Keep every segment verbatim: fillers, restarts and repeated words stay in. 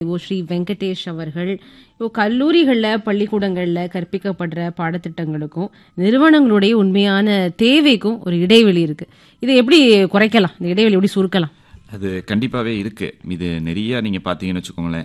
ஓ ஸ்ரீ வெங்கடேஷ் அவர்கள் இப்போ கல்லூரிகளில் பள்ளிக்கூடங்களில் கற்பிக்கப்படுற பாடத்திட்டங்களுக்கும் நிறுவனங்களுடைய உண்மையான தேவைக்கும் ஒரு இடைவெளி இருக்கு. இதை எப்படி குறைக்கலாம்? இந்த இடைவெளி எப்படி சுருக்கலாம்? அது கண்டிப்பாகவே இருக்கு. இது நிறைய நீங்கள் பார்த்தீங்கன்னு வச்சுக்கோங்களேன்,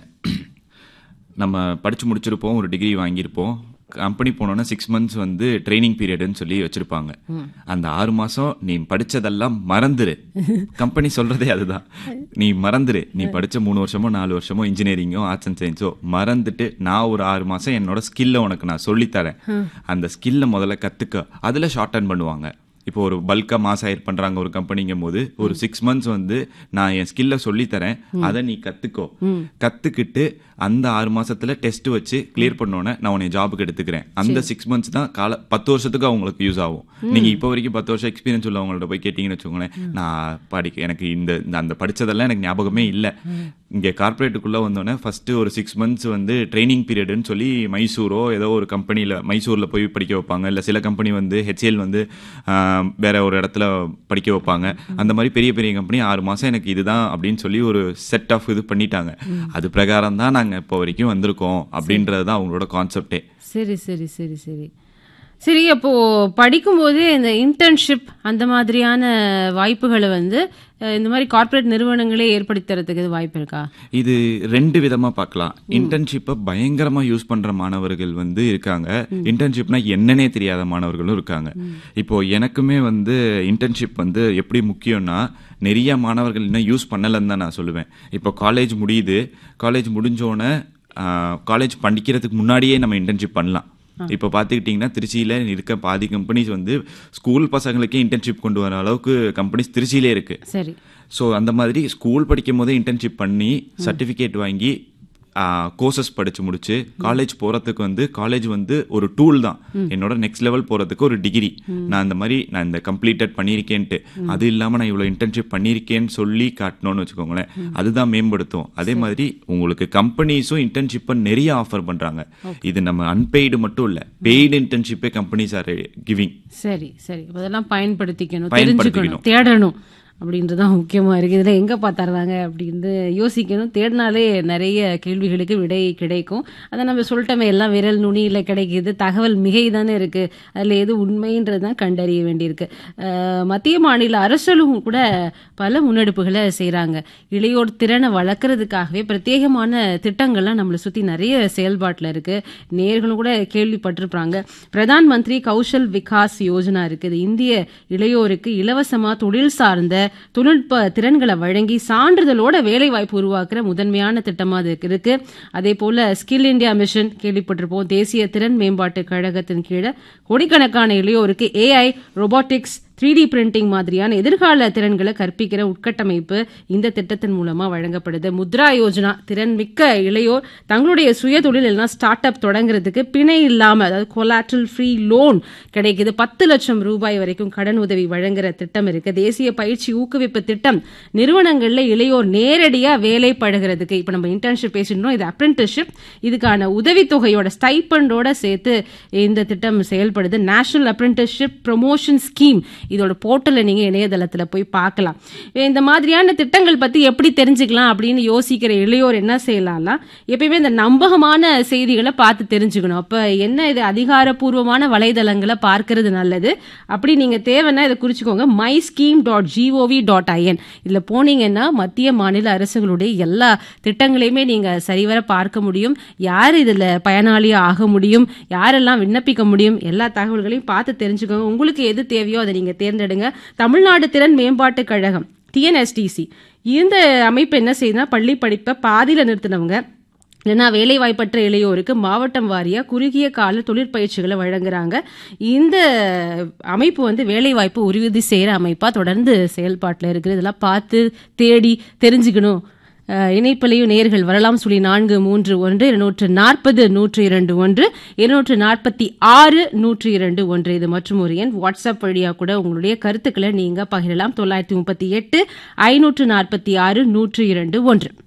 நம்ம படித்து முடிச்சிருப்போம், ஒரு டிகிரி வாங்கியிருப்போம், கம்பெனி போனோன்னா சிக்ஸ் மந்த்ஸ் வந்து ட்ரைனிங் பீரியட்னு சொல்லி வச்சிருப்பாங்க. அந்த ஆறு மாசம் நீ படிச்சதெல்லாம் மறந்துரு. கம்பெனி சொல்றதே அதுதான், நீ மறந்துரு. நீ படிச்ச மூணு வருஷமோ நாலு வருஷமோ இன்ஜினியரிங்கோ ஆர்ட்ஸ் அண்ட் சயின்ஸோ மறந்துட்டு நான் ஒரு ஆறு மாசம் என்னோட ஸ்கில்ல உனக்கு நான் சொல்லித்தரேன், அந்த ஸ்கில்ல முதல்ல கத்துக்க. அதுல ஷார்ட் அண்ட் பண்ணுவாங்க. இப்போ ஒரு பல்கா மாஸ் ஹையர் பண்றாங்க ஒரு கம்பெனிங்கும் போது ஒரு சிக்ஸ் மந்த்ஸ் வந்து நான் என் ஸ்கில்ல சொல்லித்தரேன், அதை நீ கத்துக்கோ. கத்துக்கிட்டு அந்த ஆறு மாசத்துல டெஸ்ட் வச்சு கிளியர் பண்ணோன்னே நான் உன்னை ஜாபுக்கு எடுத்துக்கிறேன். அந்த சிக்ஸ் மந்த்ஸ் தான் கால பத்து வருஷத்துக்கு அவங்களுக்கு யூஸ் ஆகும். நீங்க இப்போ வரைக்கும் பத்து வருஷம் எக்ஸ்பீரியன்ஸ் உள்ள அவங்கள்ட்ட போய் கேட்டீங்கன்னு வச்சுக்கோங்களேன், நான் படிக்க எனக்கு இந்த அந்த படிச்சதெல்லாம் எனக்கு ஞாபகமே இல்லை. இங்கே கார்பரேட்டுக்குள்ள வந்தோடனே ஃபர்ஸ்ட் ஒரு சிக்ஸ் மந்த்ஸ் வந்து ட்ரைனிங் பீரியட்னு சொல்லி மைசூரோ ஏதோ ஒரு கம்பெனியில் மைசூரில் போய் படிக்க வைப்பாங்க. இல்லை சில கம்பெனி வந்து ஹெச்ஏஎல் வந்து வேற ஒரு இடத்துல படிக்க வைப்பாங்க. அந்த மாதிரி பெரிய பெரிய கம்பெனி ஆறு மாதம் எனக்கு இதுதான் அப்படின்னு சொல்லி ஒரு செட் ஆஃப் இது பண்ணிட்டாங்க. அது பிரகாரம் தான் நாங்கள் இப்போ வரைக்கும் வந்திருக்கோம் அப்படின்றது தான் அவங்களோட கான்செப்டே. சரி சரி சரி சரி சரி அப்போ படிக்கும்போது இந்த இன்டர்ன்ஷிப் அந்த மாதிரியான வாய்ப்புகளை வந்து இந்த மாதிரி கார்ப்பரேட் நிறுவனங்களே ஏற்படுத்தி தரதுக்கு வாய்ப்பு இருக்கா? இது ரெண்டு விதமா பார்க்கலாம். இன்டர்ன்ஷிப்பை பயங்கரமா யூஸ் பண்ற மாணவர்கள் வந்து இருக்காங்க, இன்டர்ன்ஷிப்னா என்னன்னே தெரியாத மாணவர்களும் இருக்காங்க. இப்போ எனக்குமே வந்து இன்டர்ன்ஷிப் வந்து எப்படி முக்கியம்னா, நிறைய மாணவர்கள் இன்னும் யூஸ் பண்ணலன்னு தான் நான் சொல்லுவேன். இப்போ காலேஜ் முடியுது, காலேஜ் முடிஞ்சோடனே காலேஜ் படிக்கிறதுக்கு முன்னாடியே நம்ம இன்டர்ன்ஷிப் பண்ணலாம். இப்போ பார்த்துக்கிட்டிங்கன்னா திருச்சியில் இருக்க பாதி கம்பெனிஸ் வந்து ஸ்கூல் பசங்களுக்கே இன்டர்ன்ஷிப் கொண்டு வர அளவுக்கு கம்பெனிஸ் திருச்சியிலே இருக்கு. சரி. ஸோ அந்த மாதிரி ஸ்கூல் படிக்கும் போதே இன்டர்ன்ஷிப் பண்ணி சர்டிஃபிகேட் வாங்கி கோர்சஸ் படிச்சு முடிச்சு காலேஜ் போறதுக்கு வந்து காலேஜ் வந்து ஒரு டூல் தான். என்னோட நெக்ஸ்ட் லெவல் போறதுக்கு ஒரு டிகிரி. நான் இந்த மாதிரி நான் இந்த கம்ப்ளீட்டட் பண்ணியிருக்கேன்ட்டு, அது இல்லாம நான் இவ்வளவு இன்டர்ன்ஷிப் பண்ணியிருக்கேன்னு சொல்லி காட்டணும்னு வச்சுக்கோங்களேன், அதுதான் மேம்படுத்தும். அதே மாதிரி உங்களுக்கு கம்பெனிஸும் இன்டர்ன்ஷிப்பை நிறைய ஆஃபர் பண்றாங்க. இது நம்ம அன்பெய்டு மட்டும் இல்ல, பெய்டு இன்டர்ன்ஷிப்பே கம்பெனிஸ் ஆர் கிவிங். சரி சரி அதெல்லாம் பயன்படுத்திக்கணும், தெரிஞ்சுக்கணும், தேடணும் அப்படின்றதான் முக்கியமா இருக்கு. இதுல எங்க பார்த்தாருவாங்க அப்படின்னு யோசிக்கணும். தேடினாலே நிறைய கேள்விகளுக்கு விடை கிடைக்கும். அதை நம்ம சொல்லிட்டோமே, எல்லாம் விரல் நுனியில கிடைக்குது, தகவல் மிகை தானே இருக்கு, அதுல எது உண்மைன்றதுதான் கண்டறிய வேண்டியிருக்கு. மத்திய மாநில அரசுகளும் கூட பல முன்னெடுப்புகளை செய்யறாங்க. இளையோர் திறனை வளர்க்கறதுக்காகவே பிரத்யேகமான திட்டங்கள்லாம் நம்மளை சுத்தி நிறைய செயல்பாட்டுல இருக்கு. நேர்களும் கூட கேள்விப்பட்டிருப்பாங்க. பிரதான் மந்திரி கௌஷல் விகாஸ் யோஜனா இருக்குது. இந்திய இளையோருக்கு இலவசமா தொழில் சார்ந்த தொழில்நுட்ப திறன்களை வழங்கி சான்றிதழோட வேலை வாய்ப்பு உருவாக்குற முதன்மையான திட்டமா இருக்கு. அதே போல ஸ்கில் இந்தியா மிஷன் கேள்விப்பட்டிருப்போம். தேசிய திறன் மேம்பாட்டு கழகத்தின் கீழே கோடிக்கணக்கான இளையோருக்கு AI, robotics, three D printing மாதிரியான எதிர்கால திறன்களை கற்பிக்கிற உட்கட்டமைப்பு இந்த திட்டத்தின் மூலமா வழங்கப்படுது. முத்ரா யோஜனா திறன் மிக்க இளையோர் தங்களுடைய சுய தொழில் எல்லாம் ஸ்டார்ட் அப் தொடங்குறதுக்கு பிணை இல்லாம, அதாவது கொலாட்ரல் ஃப்ரீ லோன் கிடைக்குது. பத்து லட்சம் ரூபாய் வரைக்கும் கடன் உதவி வழங்குற திட்டம் இருக்கு. தேசிய பயிற்சி ஊக்குவிப்பு திட்டம் நிறுவனங்கள்ல இளையோர் நேரடியா வேலை பழகிறதுக்கு, இப்ப நம்ம இன்டர்ன்ஷிப் பேசிட்டோம், இது அப்ரெண்டிஸ்ஷிப், இதுக்கான உதவித்தொகையோட ஸ்டைபண்டோட சேர்த்து இந்த திட்டம் செயல்படுது. நேஷனல் அப்ரெண்டிஸ்ஷிப் ப்ரொமோஷன் ஸ்கீம், இதோட போர்ட்டல நீங்க இணையதளத்துல போய் பார்க்கலாம். இந்த மாதிரியான திட்டங்கள் பத்தி எப்படி தெரிஞ்சுக்கலாம் அப்படின்னு யோசிக்கிற இளையோர் என்ன செய்யலாம்னா, எப்பயுமே இந்த நம்பகமான செய்திகளை பார்த்து தெரிஞ்சுக்கணும். அப்ப என்ன, இது அதிகாரப்பூர்வமான வலைதளங்களை பார்க்கறது நல்லது. அப்படி நீங்க தேவைன்னா இதை குறிச்சுக்கோங்க, my scheme dot gov dot IN. இதுல போனீங்கன்னா மத்திய மாநில அரசுகளுடைய எல்லா திட்டங்களையுமே நீங்க சரிவர பார்க்க முடியும். யார் இதுல பயனாளியா ஆக முடியும், யாரெல்லாம் விண்ணப்பிக்க முடியும், எல்லா தகவல்களையும் பார்த்து தெரிஞ்சுக்கோங்க. உங்களுக்கு எது தேவையோ அதை நீங்க தேர்ந்தெடுங்க. தமிழ்நாடு திறன் மேம்பாட்டு கழகம் டிஎன்எஸ்டிசி இந்த அமைப்பு என்ன செய்யுதுன்னா, பள்ளி படிப்பை பாதியில நிறுத்தினவங்க இல்லைன்னா வேலை வாய்ப்பற்ற இளையோருக்கு மாவட்டம் வாரியா குறுகிய கால தொழிற்பயிற்சிகளை வழங்குறாங்க. இந்த அமைப்பு வந்து வேலை வாய்ப்பு உறுதி செய்யற அமைப்பா தொடர்ந்து செயல்பாட்டில் இருக்குது. இதெல்லாம் பார்த்து தேடி தெரிஞ்சுக்கணும். இணைப்பிலையும் நேர்கள் வரலாம். சொல்லி நான்கு மூன்று ஒன்று இருநூற்று நாற்பது நூற்று இரண்டு ஒன்று இருநூற்று நாற்பத்தி ஆறு நூற்று இரண்டு ஒன்று இது மற்றும் ஒரு எண். வாட்ஸ்அப் வழியா கூட உங்களுடைய கருத்துக்களை நீங்க பகிரலாம். தொள்ளாயிரத்தி முப்பத்தி எட்டு ஐநூற்று நாற்பத்தி ஆறு நூற்று இரண்டு ஒன்று.